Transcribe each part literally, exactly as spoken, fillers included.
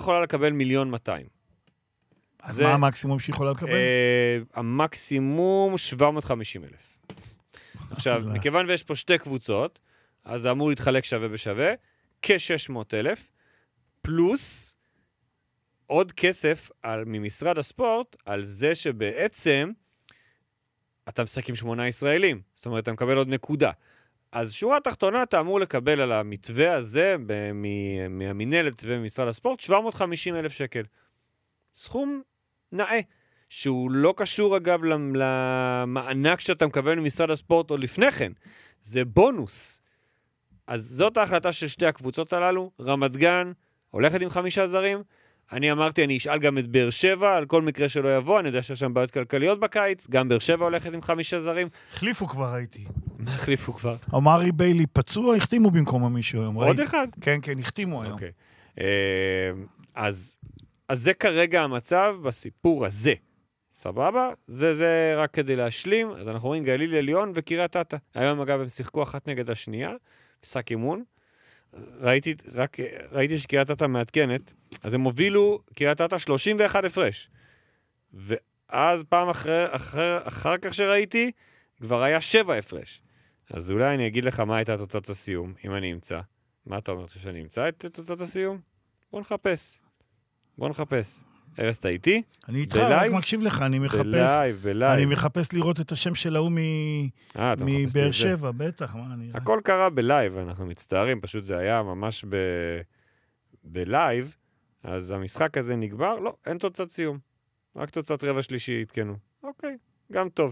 יכולה לקבל מיליון מאתיים. אז זה, מה המקסימום שהיא יכולה לקבל? אה, המקסימום שבע מאות וחמישים אלף. עכשיו, מכיוון ויש פה שתי קבוצות, אז זה אמור להתחלק שווה בשווה, כ-שש מאות אלף, פלוס עוד כסף על, ממשרד הספורט, על זה שבעצם אתה משחק עם שמונה ישראלים. זאת אומרת, אתה מקבל עוד נקודה. אז שורה תחתונה, אתה אמור לקבל על המתווה הזה, מהמינהלת וממשרד הספורט, שבע מאות וחמישים אלף שקל. סכום נאה, שהוא לא קשור אגב למענק שאתה מקבל ממשרד הספורט עוד לפני כן. זה בונוס. אז זאת ההחלטה של שתי הקבוצות הללו. רמת גן הולכת עם חמישה זרים. אני אמרתי, אני אשאל גם את באר שבע, על כל מקרה שלא יבוא, אני יודע שיש שם בעיות כלכליות בקיץ, גם באר שבע הולכת עם חמישה זרים. החליפו כבר, ראיתי. מה החליפו כבר? אמרי ביילי פצוע, החתימו במקום מישהו היום. עוד אחד? כן, כן, החתימו היום. אוקיי. אז, אז זה כרגע המצב בסיפור הזה. סבבה? זה, זה רק כדי להשלים. אז אנחנו רואים גליל עליון וקריית אתא. היום אגב הם שיחקו אחת נגד השנייה, משחק אימון. ראיתי, רק, ראיתי שקריית אתא מעדכנת, אז הם הובילו קריית אתא שלושים ואחת הפרש. ואז פעם אחר, אחר, אחר כך שראיתי, כבר היה שבע הפרש. אז אולי אני אגיד לך מה הייתה תוצאת הסיום, אם אני אמצא. מה אתה אומר שאני אמצא את תוצאת הסיום? בוא נחפש. בוא נחפש. ארז, אתה איתי? אני איתך, רק מקשיב לך, אני מחפש... בלייב, בלייב. אני מחפש לראות את השם של ההוא מבאר שבע, בטח, מה אני... הכל קרה בלייב, אנחנו מצטערים, פשוט זה היה ממש ב... בלייב, אז המשחק הזה נגבר, לא, אין תוצאת סיום. רק תוצאת רבע שלישי התקנו. אוקיי, גם טוב.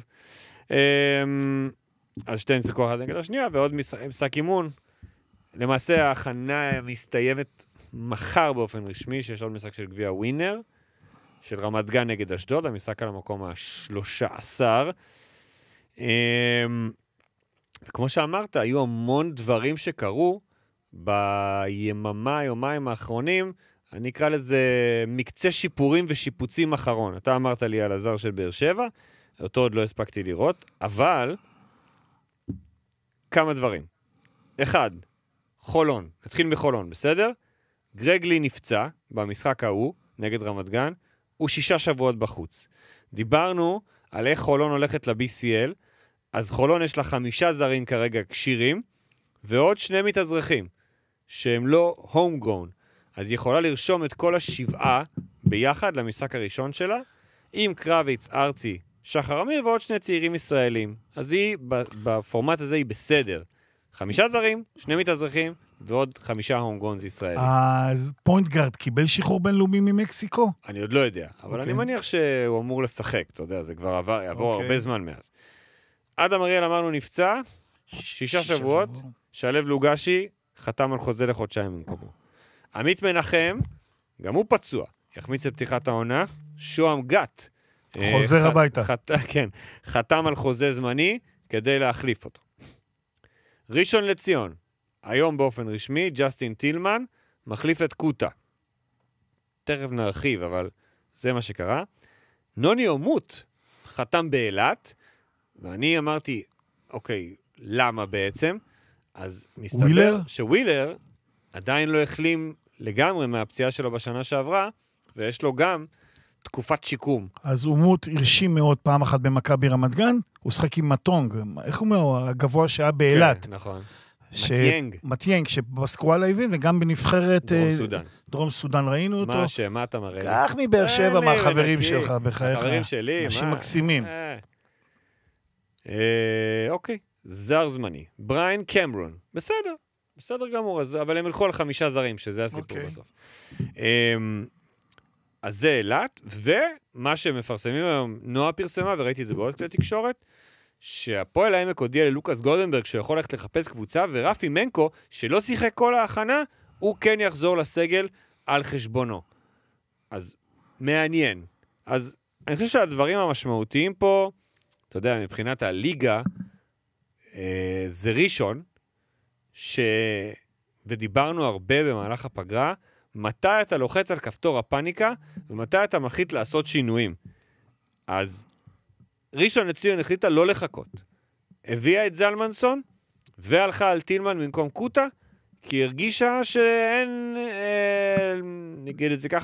אז שתיהן שיחקו אחת נגד השנייה, ועוד משחק אימון. למעשה ההכנה מסתיימת מחר באופן רשמי, שיש עוד משחק של גביע ווינר, של רמת גן נגד אשדוד, המשחק על המקום ה-שלושה עשר. וכמו שאמרת, היו המון דברים שקרו ביממה, יומיים האחרונים, אני אקרא לזה מקצה שיפורים ושיפוצים אחרון. אתה אמרת לי על הזר של באר שבע, אותו עוד לא הספקתי לראות, אבל כמה דברים. אחד, חולון, נתחיל בחולון, בסדר? גרגלי נפצע במשחק ההוא, נגד רמת גן, הוא שישה שבועות בחוץ. דיברנו על איך חולון הולכת ל-בי סי אל, אז חולון יש לה חמישה זרים כרגע קשירים, ועוד שני מתאזרחים, שהם לא homegrown. אז היא יכולה לרשום את כל השבעה ביחד למשחק הראשון שלה, עם קרביץ, ארצי, שחר אמיר ועוד שני צעירים ישראלים. אז היא, בפורמט הזה היא בסדר. חמישה זרים, שני מתאזרחים, ועוד חמישה הומגונס ישראלים. אז פוינט גארד קיבל שחרור בינלאומי ממקסיקו? אני עוד לא יודע, אבל אני מניח שהוא אמור לשחק, אתה יודע, זה כבר עבר, יעבור הרבה זמן מאז. אדם אריאל אמרנו נפצע, שישה שבועות, שלב לוגשי, חתם על חוזה לחודשיים במקומו. עמית מנחם, גם הוא פצוע, יחמיץ לפתיחת העונה, שועם גת. חוזר הביתה. כן, חתם על חוזה זמני כדי להחליף אותו. ראשון לציון, היום באופן רשמי, ג'סטין טילמן מחליף את קוטה. תכף נרחיב, אבל זה מה שקרה. נוני אומות חתם באילת, ואני אמרתי, אוקיי, למה בעצם? אז מסתבר ווילר? שווילר עדיין לא החלים לגמרי מהפציעה שלו בשנה שעברה, ויש לו גם תקופת שיקום. אז אומות הרשים מאוד פעם אחת במכבי רמת גן, הוא שחק עם מטונג, איך הוא אומר? הגבוה שהיה באילת. כן, נכון. ש... מטיינג. מטיינג, שבסקואלה הבין, וגם בנבחרת... דרום סודן. דרום סודן ראינו אותו. מה שמה אתה מראה לי? כך מבאר שבע, מהחברים שלך, בחייך. החברים שלי, אנשים מה? מקסימים. אה. אה, אוקיי, זר זמני. בריין קמרון, בסדר, בסדר גמור, אז, אבל הם הלכו על חמישה זרים, שזה הסיפור אוקיי. בסוף. אה, אז זה אילת, ומה שמפרסמים היום, נועה פרסמה, וראיתי את זה בעוד כלי תקשורת, שהפועל העמק הודיע ללוקאס גולדנברג שיכול ללכת לחפש קבוצה, ורפי מנקו, שלא שיחק כל ההכנה, הוא כן יחזור לסגל על חשבונו. אז מעניין. אז אני חושב שהדברים המשמעותיים פה, אתה יודע, מבחינת הליגה, אה, זה ראשון, ש... ודיברנו הרבה במהלך הפגרה, מתי אתה לוחץ על כפתור הפאניקה, ומתי אתה מחליט לעשות שינויים. אז ראשון לציון החליטה לא לחכות. הביאה את זלמנסון, והלכה על טילמן במקום קוטה, כי הרגישה שאין, אה, נגיד את זה ככה,